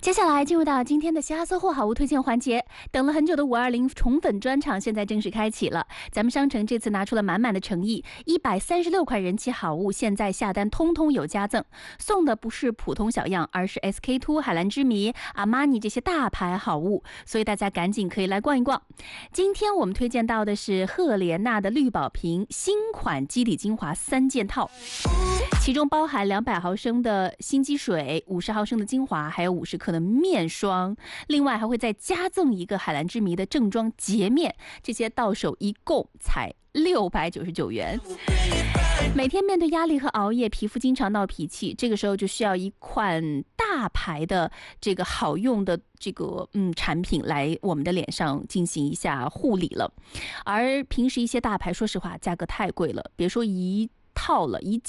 接下来进入到今天的虾搜货好物推荐环节，等了很久的520宠粉专场现在正式开启了。咱们商城这次拿出了满满的诚意，136块人气好物，现在下单通通有加赠，送的不是普通小样，而是 SK-II、海蓝之谜、阿玛尼这些大牌好物，所以大家赶紧可以来逛一逛。今天我们推荐到的是赫莲娜的绿宝瓶新款肌理精华3件套，其中包含200毫升的心机水、50毫升的精华，还有50克的面霜，另外还会再加赠一个海蓝之谜的正装洁面，这些到手一共才699元。每天面对压力和熬夜，皮肤经常闹脾气，这个时候就需要一款大牌的这个好用的这个产品来我们的脸上进行一下护理了。而平时一些大牌说实话价格太贵了，别说一套了，一